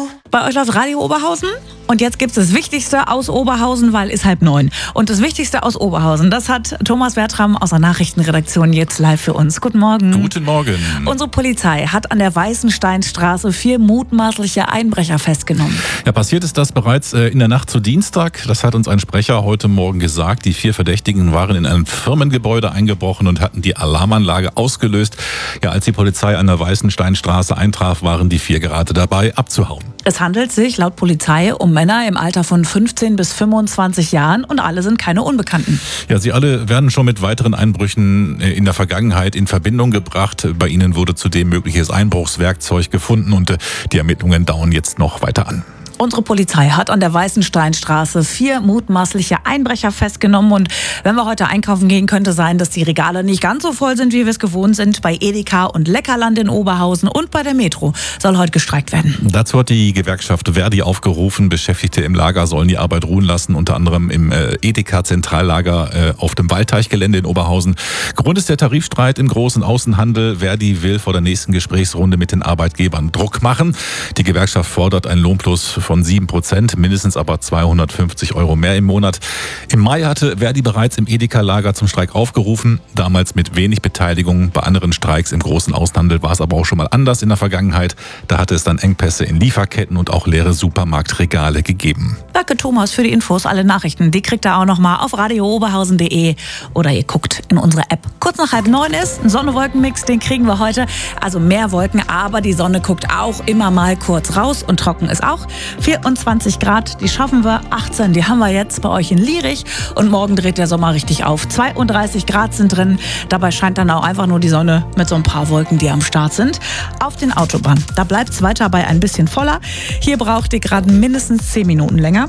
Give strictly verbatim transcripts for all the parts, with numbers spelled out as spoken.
Bei euch läuft Radio Oberhausen und jetzt gibt es das Wichtigste aus Oberhausen, weil es halb neun. Und das Wichtigste aus Oberhausen, das hat Thomas Bertram aus der Nachrichtenredaktion jetzt live für uns. Guten Morgen. Guten Morgen. Unsere Polizei hat an der Weißensteinstraße vier mutmaßliche Einbrecher festgenommen. Ja, passiert ist das bereits äh, in der Nacht zu Dienstag. Das hat uns ein Sprecher heute Morgen gesagt. Die vier Verdächtigen waren in ein Firmengebäude eingebrochen und hatten die Alarmanlage ausgelöst. Ja, als die Polizei an der Weißensteinstraße eintraf, waren die vier gerade dabei, abzuhauen. Es handelt sich laut Polizei um Männer im Alter von fünfzehn bis fünfundzwanzig Jahren und alle sind keine Unbekannten. Ja, sie alle werden schon mit weiteren Einbrüchen in der Vergangenheit in Verbindung gebracht. Bei ihnen wurde zudem mögliches Einbruchswerkzeug gefunden und die Ermittlungen dauern jetzt noch weiter an. Unsere Polizei hat an der Weißensteinstraße vier mutmaßliche Einbrecher festgenommen. Und wenn wir heute einkaufen gehen, könnte sein, dass die Regale nicht ganz so voll sind, wie wir es gewohnt sind. Bei Edeka und Leckerland in Oberhausen und bei der Metro soll heute gestreikt werden. Dazu hat die Gewerkschaft Verdi aufgerufen. Beschäftigte im Lager sollen die Arbeit ruhen lassen, unter anderem im Edeka-Zentrallager auf dem Waldteichgelände in Oberhausen. Grund ist der Tarifstreit im großen Außenhandel. Verdi will vor der nächsten Gesprächsrunde mit den Arbeitgebern Druck machen. Die Gewerkschaft fordert einen Lohnplus von sieben Prozent, mindestens aber zweihundertfünfzig Euro mehr im Monat. Im Mai hatte Verdi bereits im Edeka-Lager zum Streik aufgerufen, damals mit wenig Beteiligung. Bei anderen Streiks im großen Außenhandel war es aber auch schon mal anders in der Vergangenheit. Da hatte es dann Engpässe in Lieferketten und auch leere Supermarktregale gegeben. Danke Thomas für die Infos. Alle Nachrichten, die kriegt ihr auch noch mal auf radio oberhausen punkt de oder ihr guckt in unsere App. Kurz nach halb neun ist ein Sonne-Wolken-Mix, den kriegen wir heute. Also mehr Wolken, aber die Sonne guckt auch immer mal kurz raus und trocken ist auch. vierundzwanzig Grad, die schaffen wir. achtzehn, die haben wir jetzt bei euch in Lierich. Und morgen dreht der Sommer richtig auf. zweiunddreißig Grad sind drin. Dabei scheint dann auch einfach nur die Sonne mit so ein paar Wolken, die am Start sind. Auf den Autobahnen, da bleibt es weiter bei ein bisschen voller. Hier braucht ihr gerade mindestens zehn Minuten länger.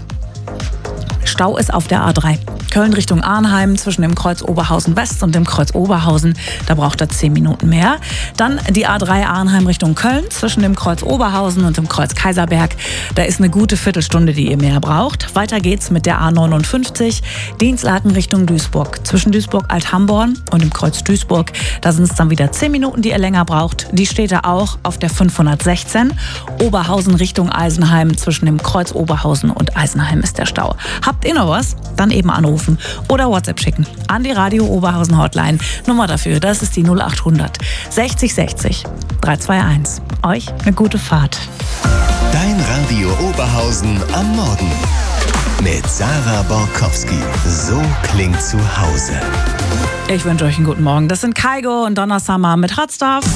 Stau ist auf der A drei. Köln Richtung Arnheim zwischen dem Kreuz Oberhausen West und dem Kreuz Oberhausen. Da braucht er zehn Minuten mehr. Dann die A drei Arnheim Richtung Köln zwischen dem Kreuz Oberhausen und dem Kreuz Kaiserberg. Da ist eine gute Viertelstunde, die ihr mehr braucht. Weiter geht's mit der A neunundfünfzig. Dienstlaken Richtung Duisburg. Zwischen Duisburg-Althamborn und dem Kreuz Duisburg. Da sind es dann wieder zehn Minuten, die ihr länger braucht. Die steht da auch auf der fünfhundertsechzehn. Oberhausen Richtung Eisenheim. Zwischen dem Kreuz Oberhausen und Eisenheim ist der Stau. Habt ihr noch was? Dann eben anrufen oder WhatsApp schicken an die Radio Oberhausen Hotline. Nummer dafür, das ist die null acht hundert sechzig sechzig dreihunderteinundzwanzig. Euch eine gute Fahrt. Dein Radio Oberhausen am Morgen mit Sarah Borkowski. So klingt zu Hause. Ich wünsche euch einen guten Morgen. Das sind Kaigo und Donna Summer mit Hot Stuff.